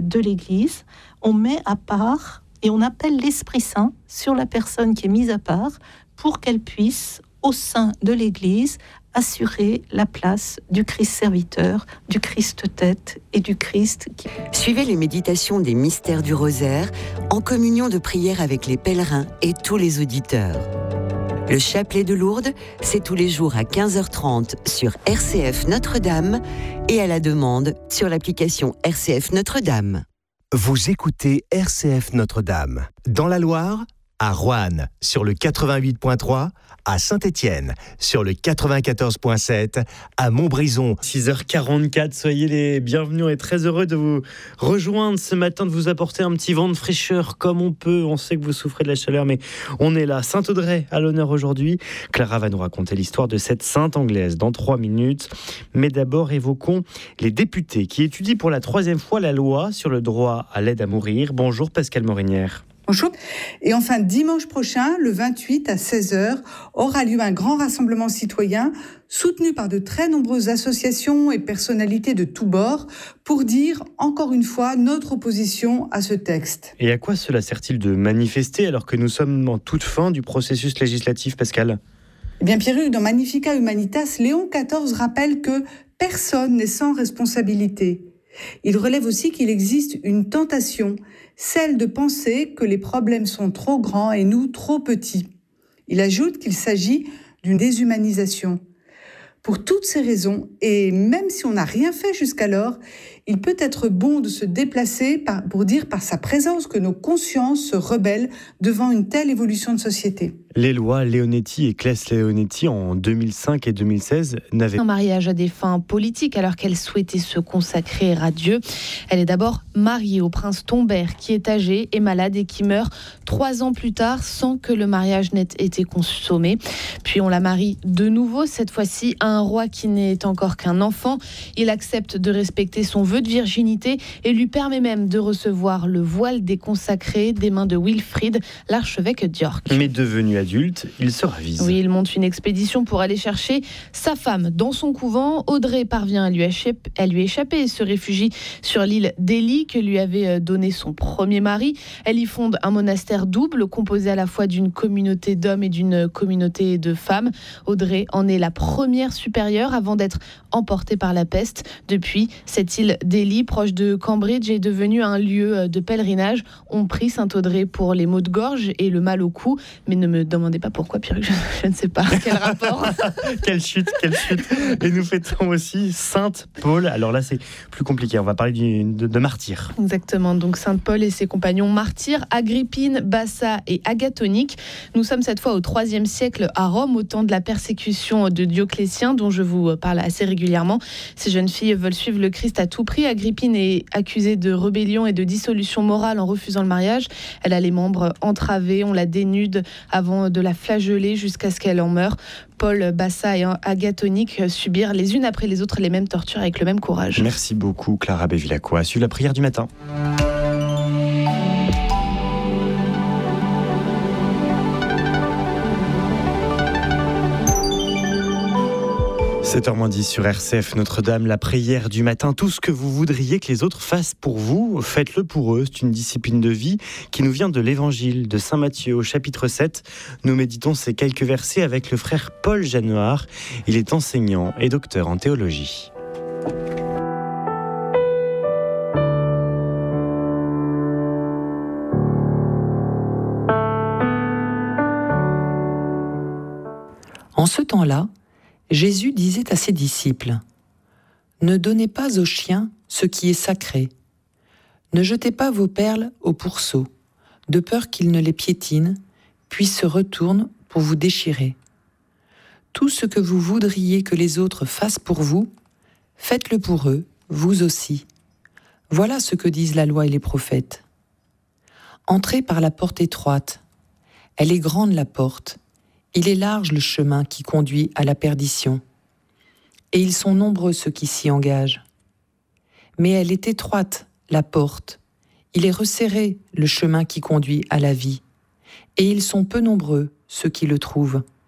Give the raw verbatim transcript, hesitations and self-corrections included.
de l'Église, on met à part et on appelle l'Esprit Saint sur la personne qui est mise à part pour qu'elle puisse, au sein de l'Église, assurer la place du Christ serviteur, du Christ tête et du Christ qui... Suivez les méditations des mystères du rosaire en communion de prière avec les pèlerins et tous les auditeurs. Le chapelet de Lourdes, c'est tous les jours à quinze heures trente sur R C F Notre-Dame et à la demande sur l'application R C F Notre-Dame. Vous écoutez R C F Notre-Dame. Dans la Loire, à Roanne, sur le quatre-vingt-huit point trois, à Saint-Étienne, sur le quatre-vingt-quatorze point sept, à Montbrison. six heures quarante-quatre, soyez les bienvenus et très heureux de vous rejoindre ce matin, de vous apporter un petit vent de fraîcheur comme on peut. On sait que vous souffrez de la chaleur, mais on est là. Saint-Audrey à l'honneur aujourd'hui. Clara va nous raconter l'histoire de cette sainte anglaise dans trois minutes. Mais d'abord, évoquons les députés qui étudient pour la troisième fois la loi sur le droit à l'aide à mourir. Bonjour Pascale Morinière. Bonjour. Et enfin, dimanche prochain, le vingt-huit à seize heures, aura lieu un grand rassemblement citoyen soutenu par de très nombreuses associations et personnalités de tous bords pour dire, encore une fois, notre opposition à ce texte. Et à quoi cela sert-il de manifester alors que nous sommes en toute fin du processus législatif, Pascal ? Eh bien, Pierre-Hugues, dans Magnificat Humanitas, Léon quatorze rappelle que personne n'est sans responsabilité. Il relève aussi qu'il existe une tentation, celle de penser que les problèmes sont trop grands et nous trop petits. Il ajoute qu'il s'agit d'une déshumanisation. Pour toutes ces raisons, et même si on n'a rien fait jusqu'alors, il peut être bon de se déplacer par, pour dire par sa présence que nos consciences se rebellent devant une telle évolution de société. Les lois Leonetti et Claes-Leonetti en deux mille cinq et deux mille seize n'avaient un mariage à des fins politiques alors qu'elle souhaitait se consacrer à Dieu. Elle est d'abord mariée au prince Tombert qui est âgé et malade et qui meurt trois ans plus tard sans que le mariage n'ait été consommé. Puis on la marie de nouveau, cette fois-ci à un roi qui n'est encore qu'un enfant. Il accepte de respecter son vœu de virginité et lui permet même de recevoir le voile des consacrés des mains de Wilfrid, l'archevêque d'York. Mais devenu adulte, il se ravise. Oui, il monte une expédition pour aller chercher sa femme dans son couvent. Audrey parvient à lui échapper, à lui échapper et se réfugie sur l'île d'Ely que lui avait donné son premier mari. Elle y fonde un monastère double composé à la fois d'une communauté d'hommes et d'une communauté de femmes. Audrey en est la première supérieure avant d'être emportée par la peste. Depuis, cette île d'Ely, proche de Cambridge, est devenue un lieu de pèlerinage. On prie Sainte-Audrey pour les maux de gorge et le mal au cou, mais ne me demandez pas pourquoi, Pierre, je, je ne sais pas quel rapport. Quelle chute, quelle chute. Et nous fêtons aussi Sainte Paul. Alors là, c'est plus compliqué. On va parler du, de, de martyrs. Exactement. Donc Sainte Paul et ses compagnons martyrs, Agrippine, Bassa et Agathonique. Nous sommes cette fois au troisième siècle à Rome, au temps de la persécution de Dioclétien, dont je vous parle assez régulièrement. Ces jeunes filles veulent suivre le Christ à tout prix. Agrippine est accusée de rébellion et de dissolution morale en refusant le mariage. Elle a les membres entravés, on la dénude avant de la flageoler jusqu'à ce qu'elle en meure. Paul, Bassa et Agathonique subirent les unes après les autres les mêmes tortures avec le même courage. Merci beaucoup Clara Bevilacqua. Suivez la prière du matin. sept heures moins dix sur R C F Notre-Dame, la prière du matin. Tout ce que vous voudriez que les autres fassent pour vous, faites-le pour eux. C'est une discipline de vie qui nous vient de l'Évangile de Saint Matthieu au chapitre sept. Nous méditons ces quelques versets avec le frère Paul Jeannard. Il est enseignant et docteur en théologie. En ce temps-là, Jésus disait à ses disciples : « Ne donnez pas aux chiens ce qui est sacré. Ne jetez pas vos perles au pourceau, de peur qu'ils ne les piétinent, puis se retournent pour vous déchirer. Tout ce que vous voudriez que les autres fassent pour vous, faites-le pour eux, vous aussi. Voilà ce que disent la loi et les prophètes. Entrez par la porte étroite. Elle est grande la porte. Il est large le chemin qui conduit à la perdition, et ils sont nombreux ceux qui s'y engagent. Mais elle est étroite, la porte, il est resserré le chemin qui conduit à la vie, et ils sont peu nombreux ceux qui le trouvent.